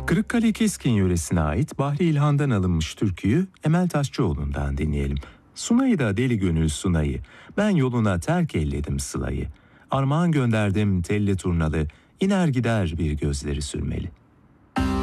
Kırıkkale Keskin yöresine ait Bahri İlhan'dan alınmış türküyü Emel Taşçıoğlu'ndan dinleyelim. Sunayı da deli gönül sunayı, ben yoluna terk eyledim sılayı. Armağan gönderdim telli turnalı, iner gider bir gözleri sürmeli.